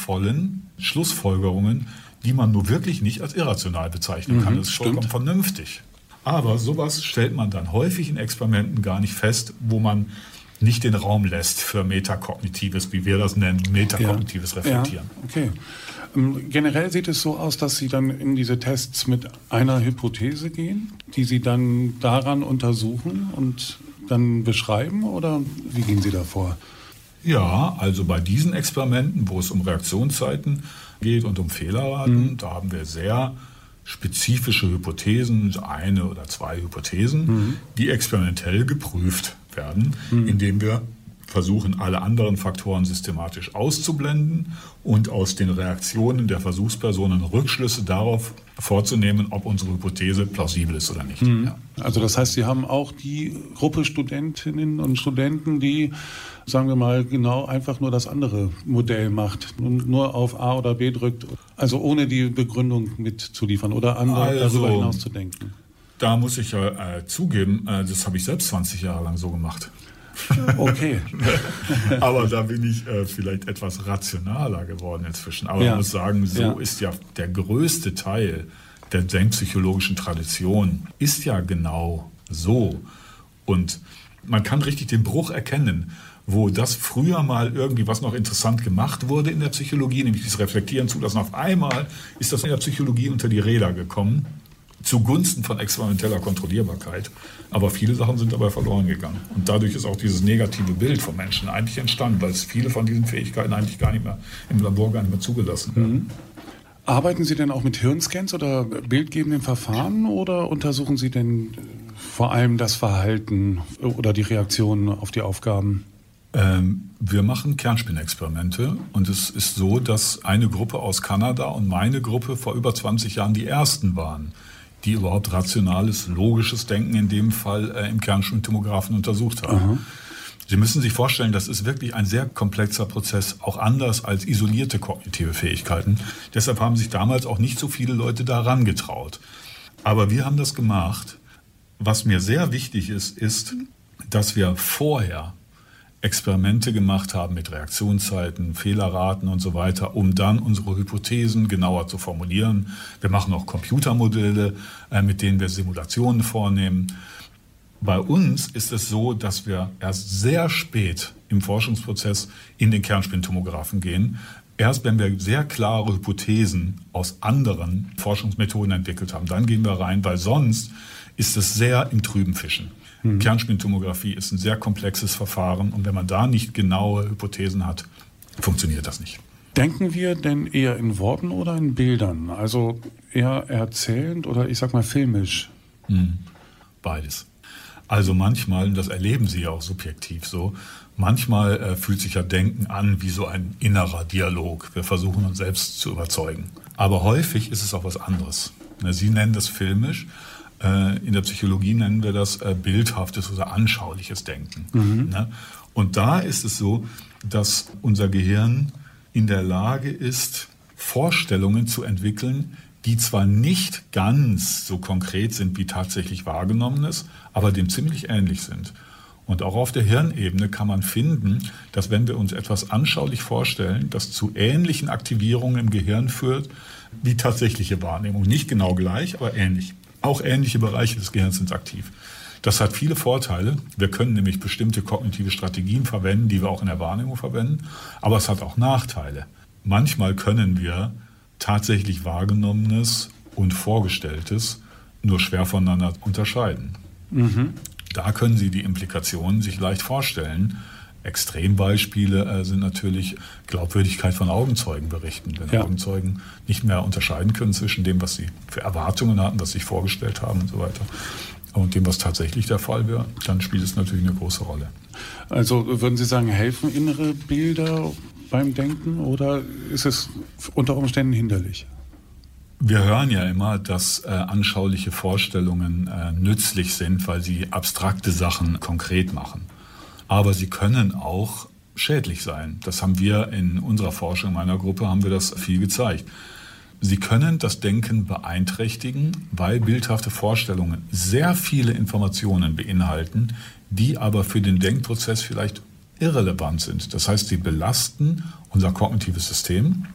sinnvollen Schlussfolgerungen, die man nur wirklich nicht als irrational bezeichnen kann. Das ist vollkommen vernünftig. Aber sowas stellt man dann häufig in Experimenten gar nicht fest, wo man nicht den Raum lässt für metakognitives, wie wir das nennen, metakognitives Reflektieren. Ja, okay. Generell sieht es so aus, dass Sie dann in diese Tests mit einer Hypothese gehen, die Sie dann daran untersuchen und dann beschreiben, oder wie gehen Sie da vor? Ja, also bei diesen Experimenten, wo es um Reaktionszeiten geht und um Fehlerraten, da haben wir sehr spezifische Hypothesen, eine oder zwei Hypothesen, die experimentell geprüft werden, indem wir versuchen, alle anderen Faktoren systematisch auszublenden und aus den Reaktionen der Versuchspersonen Rückschlüsse darauf vorzunehmen, ob unsere Hypothese plausibel ist oder nicht. Ja. Also das heißt, Sie haben auch die Gruppe Studentinnen und Studenten, die, sagen wir mal, genau einfach nur das andere Modell macht und nur auf A oder B drückt, also ohne die Begründung mitzuliefern oder darüber hinaus zu denken. Da muss ich ja zugeben, das habe ich selbst 20 Jahre lang so gemacht. Okay. Aber da bin ich vielleicht etwas rationaler geworden inzwischen. Aber man muss sagen, ist ja der größte Teil der denkpsychologischen Tradition ist ja genau so. Und man kann richtig den Bruch erkennen, wo das früher mal irgendwie was noch interessant gemacht wurde in der Psychologie, nämlich das Reflektieren zulassen. Auf einmal ist das in der Psychologie unter die Räder gekommen, zugunsten von experimenteller Kontrollierbarkeit. Aber viele Sachen sind dabei verloren gegangen. Und dadurch ist auch dieses negative Bild von Menschen eigentlich entstanden, weil es viele von diesen Fähigkeiten eigentlich gar nicht mehr im Labor gar nicht mehr zugelassen werden. Arbeiten Sie denn auch mit Hirnscans oder bildgebenden Verfahren oder untersuchen Sie denn vor allem das Verhalten oder die Reaktionen auf die Aufgaben? Wir machen Kernspinexperimente und es ist so, dass eine Gruppe aus Kanada und meine Gruppe vor über 20 Jahren die ersten waren, die überhaupt rationales, logisches Denken in dem Fall im Kernspintomographen untersucht haben. Aha. Sie müssen sich vorstellen, das ist wirklich ein sehr komplexer Prozess, auch anders als isolierte kognitive Fähigkeiten. Deshalb haben sich damals auch nicht so viele Leute daran getraut. Aber wir haben das gemacht. Was mir sehr wichtig ist, dass wir vorher Experimente gemacht haben mit Reaktionszeiten, Fehlerraten und so weiter, um dann unsere Hypothesen genauer zu formulieren. Wir machen auch Computermodelle, mit denen wir Simulationen vornehmen. Bei uns ist es so, dass wir erst sehr spät im Forschungsprozess in den Kernspintomographen gehen. Erst wenn wir sehr klare Hypothesen aus anderen Forschungsmethoden entwickelt haben, dann gehen wir rein, weil sonst ist es sehr im Trüben fischen. Kernspintomographie ist ein sehr komplexes Verfahren und wenn man da nicht genaue Hypothesen hat, funktioniert das nicht. Denken wir denn eher in Worten oder in Bildern? Also eher erzählend oder ich sag mal filmisch? Beides. Also manchmal, und das erleben Sie ja auch subjektiv so, manchmal fühlt sich ja Denken an wie so ein innerer Dialog. Wir versuchen uns selbst zu überzeugen. Aber häufig ist es auch was anderes. Sie nennen das filmisch. In der Psychologie nennen wir das bildhaftes oder anschauliches Denken. Und da ist es so, dass unser Gehirn in der Lage ist, Vorstellungen zu entwickeln, die zwar nicht ganz so konkret sind wie tatsächlich Wahrgenommenes, aber dem ziemlich ähnlich sind. Und auch auf der Hirnebene kann man finden, dass wenn wir uns etwas anschaulich vorstellen, das zu ähnlichen Aktivierungen im Gehirn führt, wie tatsächliche Wahrnehmung. Nicht genau gleich, aber ähnlich. Auch ähnliche Bereiche des Gehirns sind aktiv. Das hat viele Vorteile. Wir können nämlich bestimmte kognitive Strategien verwenden, die wir auch in der Wahrnehmung verwenden. Aber es hat auch Nachteile. Manchmal können wir tatsächlich Wahrgenommenes und Vorgestelltes nur schwer voneinander unterscheiden. Da können Sie die Implikationen sich leicht vorstellen. Extrembeispiele sind natürlich Glaubwürdigkeit von Augenzeugenberichten. Wenn Augenzeugen nicht mehr unterscheiden können zwischen dem, was sie für Erwartungen hatten, was sie sich vorgestellt haben und so weiter, und dem, was tatsächlich der Fall wäre, dann spielt es natürlich eine große Rolle. Also würden Sie sagen, helfen innere Bilder beim Denken oder ist es unter Umständen hinderlich? Wir hören ja immer, dass anschauliche Vorstellungen nützlich sind, weil sie abstrakte Sachen konkret machen. Aber sie können auch schädlich sein. Das haben wir in unserer Forschung, in meiner Gruppe, haben wir das viel gezeigt. Sie können das Denken beeinträchtigen, weil bildhafte Vorstellungen sehr viele Informationen beinhalten, die aber für den Denkprozess vielleicht irrelevant sind. Das heißt, sie belasten unser kognitives System